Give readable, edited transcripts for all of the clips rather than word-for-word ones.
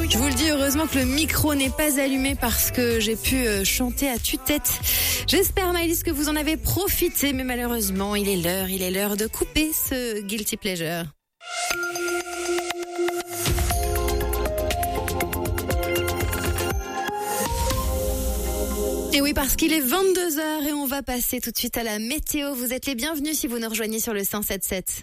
Je vous le dis, heureusement que le micro n'est pas allumé parce que j'ai pu chanter à tue-tête. J'espère, Maëlys, que vous en avez profité, mais malheureusement, il est l'heure de couper ce guilty pleasure. Et oui, parce qu'il est 22h et on va passer tout de suite à la météo. Vous êtes les bienvenus si vous nous rejoignez sur le 107.7.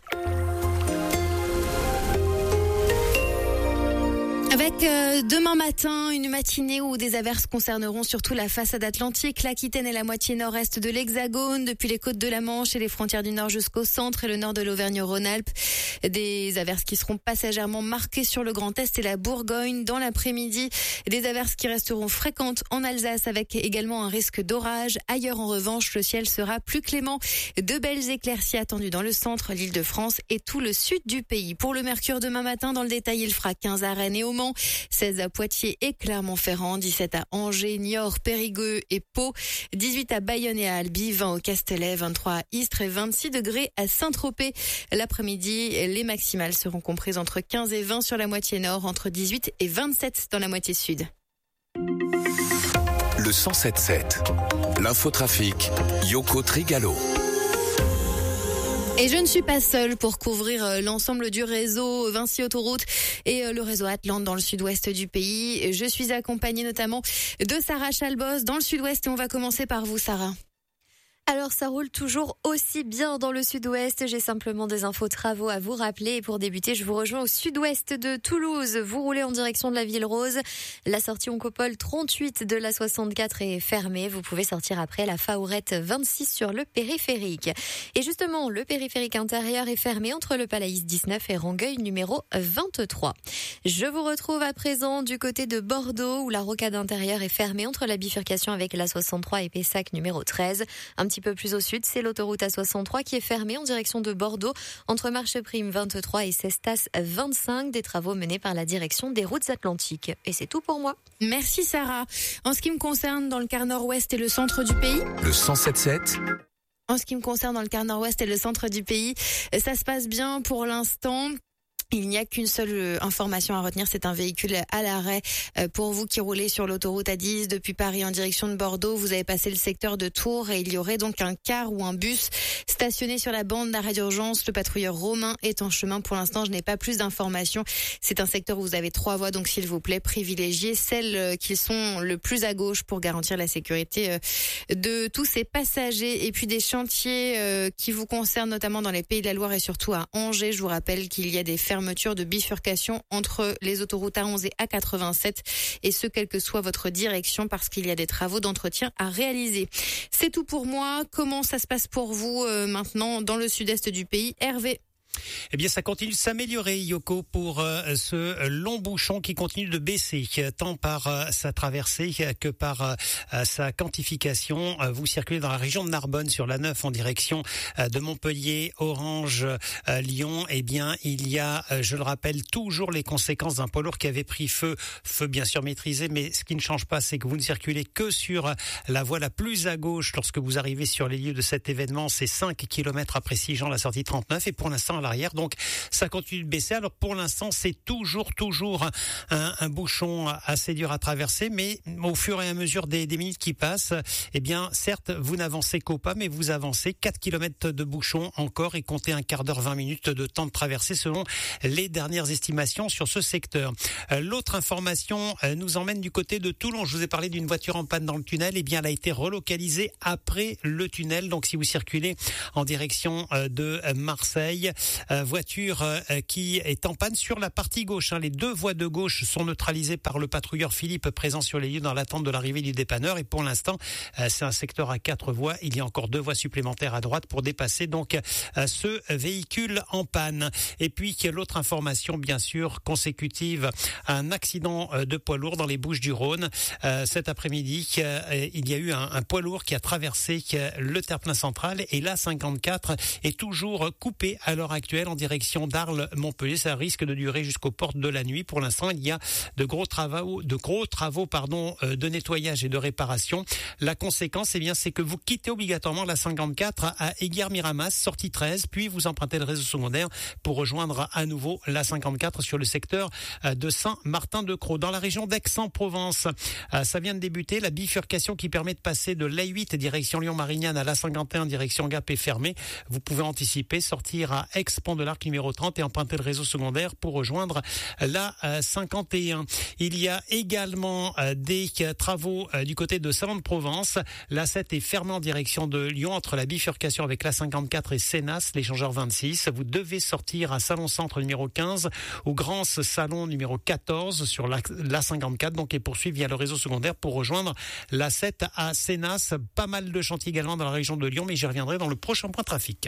Avec demain matin, une matinée où des averses concerneront surtout la façade atlantique, l'Aquitaine et la moitié nord-est de l'Hexagone, depuis les côtes de la Manche et les frontières du nord jusqu'au centre et le nord de l'Auvergne-Rhône-Alpes. Des averses qui seront passagèrement marquées sur le Grand Est et la Bourgogne dans l'après-midi. Des averses qui resteront fréquentes en Alsace avec également un risque d'orage. Ailleurs, en revanche, le ciel sera plus clément. De belles éclaircies attendues dans le centre, l'Île-de-France et tout le sud du pays. Pour le mercure demain matin, dans le détail, il fera 15 à Rennes et au Mans, 16 à Poitiers et Clermont-Ferrand, 17 à Angers, Niort, Périgueux et Pau, 18 à Bayonne et à Albi, 20 au Castellet, 23 à Istres et 26 degrés à Saint-Tropez. L'après-midi, les maximales seront comprises entre 15 et 20 sur la moitié nord, entre 18 et 27 dans la moitié sud. Le 107.7, l'infotrafic, Yoko Trigalo. Et je ne suis pas seule pour couvrir l'ensemble du réseau Vinci Autoroute et le réseau Atlante dans le sud-ouest du pays. Je suis accompagnée notamment de Sarah Chalbos dans le sud-ouest et on va commencer par vous, Sarah. Alors ça roule toujours aussi bien dans le sud-ouest, j'ai simplement des infos travaux à vous rappeler et pour débuter je vous rejoins au sud-ouest de Toulouse, vous roulez en direction de la Ville Rose, la sortie Oncopole 38 de la 64 est fermée, vous pouvez sortir après la Faourette 26 sur le périphérique. Et justement le périphérique intérieur est fermé entre le Palaïs 19 et Rangueil numéro 23. Je vous retrouve à présent du côté de Bordeaux où la rocade intérieure est fermée entre la bifurcation avec la 63 et Pessac numéro 13. Un petit peu plus au sud, c'est l'autoroute A63 qui est fermée en direction de Bordeaux entre Marcheprime 23 et Cestas 25, des travaux menés par la direction des routes atlantiques. Et c'est tout pour moi. Merci Sarah. En ce qui me concerne, dans le quart nord-ouest et le centre du pays, Le 107.7, En ce qui me concerne dans le quart nord-ouest et le centre du pays, ça se passe bien pour l'instant. Il n'y a qu'une seule information à retenir, c'est un véhicule à l'arrêt pour vous qui roulez sur l'autoroute A10 depuis Paris en direction de Bordeaux. Vous avez passé le secteur de Tours et il y aurait donc un car ou un bus stationné sur la bande d'arrêt d'urgence. Le patrouilleur Romain est en chemin. Pour l'instant, je n'ai pas plus d'informations. C'est un secteur où vous avez 3 voies, donc s'il vous plaît, privilégiez celles qui sont le plus à gauche pour garantir la sécurité de tous ces passagers. Et puis des chantiers qui vous concernent notamment dans les Pays de la Loire et surtout à Angers. Je vous rappelle qu'il y a des fermetures de bifurcation entre les autoroutes A11 et A87 et ce quelle que soit votre direction parce qu'il y a des travaux d'entretien à réaliser. C'est tout pour moi. Comment ça se passe pour vous maintenant dans le sud-est du pays, Hervé? Eh bien, ça continue de s'améliorer, Yoko, pour ce long bouchon qui continue de baisser, tant par sa traversée que par sa quantification. Vous circulez dans la région de Narbonne sur la 9 en direction de Montpellier, Orange, Lyon. Eh bien, il y a, je le rappelle, toujours les conséquences d'un poids lourd qui avait pris feu bien sûr maîtrisé, mais ce qui ne change pas, c'est que vous ne circulez que sur la voie la plus à gauche lorsque vous arrivez sur les lieux de cet événement. C'est 5 km après Sigean, la sortie 39, et pour l'instant, l'arrière, donc ça continue de baisser. Alors pour l'instant c'est toujours un bouchon assez dur à traverser, mais au fur et à mesure des minutes qui passent, eh bien certes vous n'avancez qu'au pas, mais vous avancez 4 km de bouchon encore et comptez un quart d'heure, 20 minutes de temps de traversée selon les dernières estimations sur ce secteur. L'autre information nous emmène du côté de Toulon. Je vous ai parlé d'une voiture en panne dans le tunnel, eh bien elle a été relocalisée après le tunnel, donc si vous circulez en direction de Marseille, voiture qui est en panne sur la partie gauche. Les 2 voies de gauche sont neutralisées par le patrouilleur Philippe présent sur les lieux dans l'attente de l'arrivée du dépanneur. Et pour l'instant, c'est un secteur à 4 voies. Il y a encore 2 voies supplémentaires à droite pour dépasser donc ce véhicule en panne. Et puis l'autre information, bien sûr, consécutive à un accident de poids lourd dans les Bouches-du-Rhône. Cet après-midi, il y a eu un poids lourd qui a traversé le terre-plein central et l'A54 est toujours coupé à l'heure actuelle actuelle en direction d'Arles-Montpellier. Ça risque de durer jusqu'aux portes de la nuit. Pour l'instant, il y a de gros travaux de nettoyage et de réparation. La conséquence, c'est que vous quittez obligatoirement la 54 à Aiguières-Miramas, sortie 13, puis vous empruntez le réseau secondaire pour rejoindre à nouveau la 54 sur le secteur de Saint-Martin-de-Crau. Dans la région d'Aix-en-Provence, ça vient de débuter. La bifurcation qui permet de passer de l'A8 direction Lyon-Marignane à l'A51 direction Gap est fermée. Vous pouvez anticiper, sortir à Aix-Pont de l'Arc numéro 30 et emprunter le réseau secondaire pour rejoindre la 51. Il y a également des travaux du côté de Salon-de-Provence. La 7 est fermée en direction de Lyon entre la bifurcation avec la 54 et Sénas, l'échangeur 26. Vous devez sortir à Salon-Centre numéro 15 ou Grand Salon numéro 14 sur la 54 donc et poursuivre via le réseau secondaire pour rejoindre la 7 à Sénas. Pas mal de chantiers également dans la région de Lyon, mais j'y reviendrai dans le prochain point trafic.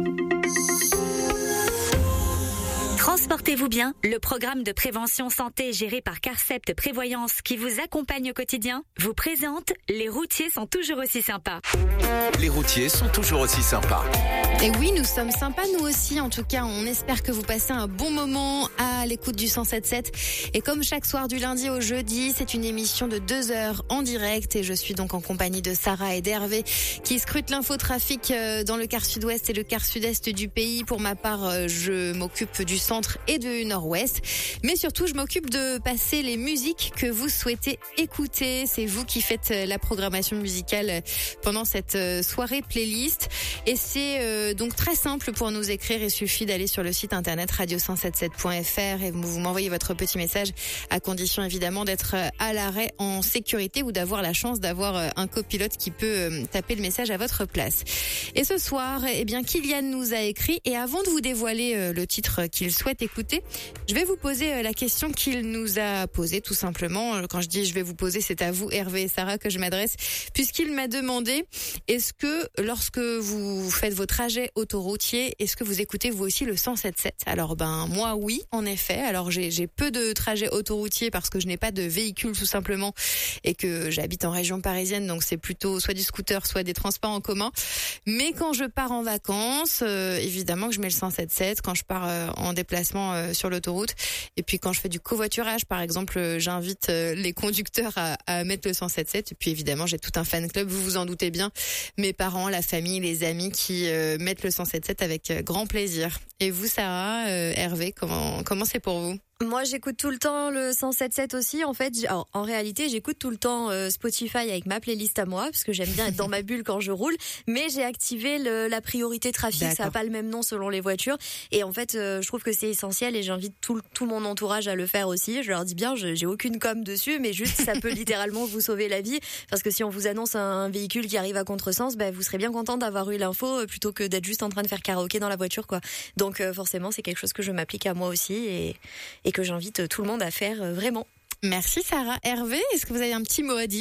Transportez-vous bien, le programme de prévention santé géré par Carcept Prévoyance qui vous accompagne au quotidien vous présente « Les routiers sont toujours aussi sympas ». Les routiers sont toujours aussi sympas. Et oui, nous sommes sympas nous aussi. En tout cas, on espère que vous passez un bon moment à l'écoute du 107.7. Et comme chaque soir du lundi au jeudi, c'est une émission de 2 heures en direct. Et je suis donc en compagnie de Sarah et d'Hervé qui scrutent l'infotrafic dans le quart sud-ouest et le quart sud-est du pays. Pour ma part, je m'occupe du centre et du nord-ouest. Mais surtout, je m'occupe de passer les musiques que vous souhaitez écouter. C'est vous qui faites la programmation musicale pendant cette soirée playlist. Et c'est donc très simple pour nous écrire. Il suffit d'aller sur le site internet radio177.fr et vous m'envoyez votre petit message, à condition évidemment d'être à l'arrêt en sécurité ou d'avoir la chance d'avoir un copilote qui peut taper le message à votre place. Et ce soir, eh bien, Kylian nous a écrit, et avant de vous dévoiler le titre qu'il souhaite écouter, je vais vous poser la question qu'il nous a posée tout simplement. Quand je dis je vais vous poser, c'est à vous Hervé et Sarah que je m'adresse, puisqu'il m'a demandé: est-ce que lorsque vous faites vos trajets autoroutiers, est-ce que vous écoutez vous aussi le 107.7? Alors moi oui, en effet. Alors j'ai peu de trajets autoroutiers parce que je n'ai pas de véhicule tout simplement et que j'habite en région parisienne, donc c'est plutôt soit du scooter, soit des transports en commun. Mais quand je pars en vacances, évidemment que je mets le 107.7 quand je pars en déplacement sur l'autoroute. Et puis quand je fais du covoiturage, par exemple, j'invite les conducteurs à mettre le 107.7. Et puis évidemment, j'ai tout un fan club, vous vous en doutez bien. Mes parents, la famille, les amis qui mettent le 107.7 avec grand plaisir. Et vous, Sarah, Hervé, comment c'est pour vous ? Moi, j'écoute tout le temps le 107.7 aussi. En fait, en réalité, j'écoute tout le temps Spotify avec ma playlist à moi, parce que j'aime bien être dans ma bulle quand je roule. Mais j'ai activé la priorité trafic. D'accord. Ça n'a pas le même nom selon les voitures. Et en fait, je trouve que c'est essentiel et j'invite tout mon entourage à le faire aussi. Je leur dis bien, j'ai aucune com dessus, mais juste ça peut littéralement vous sauver la vie. Parce que si on vous annonce un véhicule qui arrive à contresens, vous serez bien content d'avoir eu l'info plutôt que d'être juste en train de faire karaoké dans la voiture, quoi. Donc forcément, c'est quelque chose que je m'applique à moi aussi et que j'invite tout le monde à faire vraiment. Merci Sarah. Hervé, est-ce que vous avez un petit mot à dire ?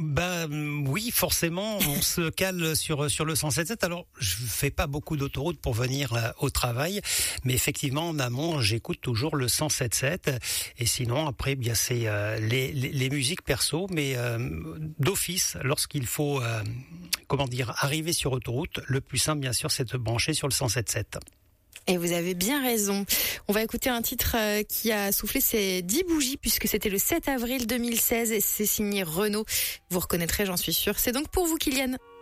Oui, forcément, on se cale sur le 107.7. Alors, je fais pas beaucoup d'autoroute pour venir au travail, mais effectivement, en amont, j'écoute toujours le 107.7. Et sinon, après, bien c'est les musiques perso, mais d'office, lorsqu'il faut, arriver sur autoroute, le plus simple, bien sûr, c'est de brancher sur le 107.7. Et vous avez bien raison. On va écouter un titre qui a soufflé ses 10 bougies puisque c'était le 7 avril 2016 et c'est signé Renaud. Vous reconnaîtrez, j'en suis sûre. C'est donc pour vous, Kylian.